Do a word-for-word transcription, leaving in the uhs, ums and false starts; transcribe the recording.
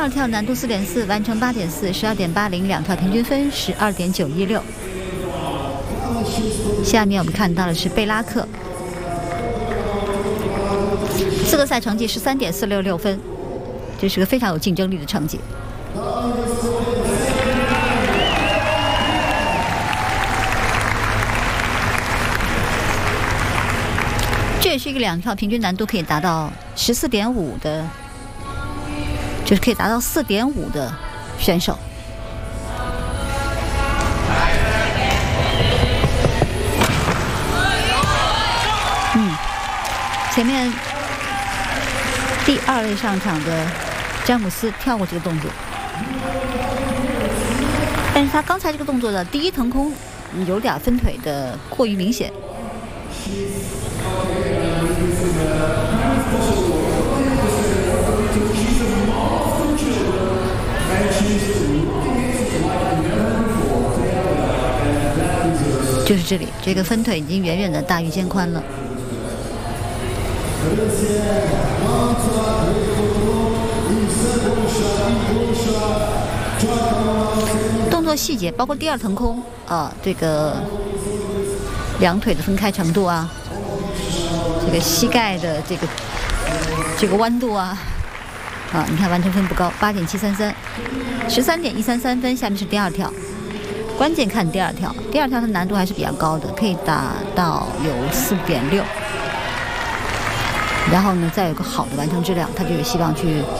二跳难度四点四，完成八点四，十二点八零，两跳平均分十二点九一六。下面我们看到的是贝拉克，资格赛成绩十三点四六六分，这是个非常有竞争力的成绩。这也是一个两跳平均难度可以达到十四点五的，就是可以达到四点五的选手。嗯，前面第二位上场的詹姆斯跳过这个动作，但是他刚才这个动作的第一腾空有点分腿的过于明显。就是这里，这个分腿已经远远的大于肩宽了。动作细节包括第二腾空啊，这个两腿的分开程度啊，这个膝盖的这个这个弯度啊，啊，你看完成分不高，八点七三三，十三点一三三分。下面是第二跳。关键看第二跳，第二跳的难度还是比较高的，可以达到有四点六。然后呢，再有个好的完成质量，他就有希望去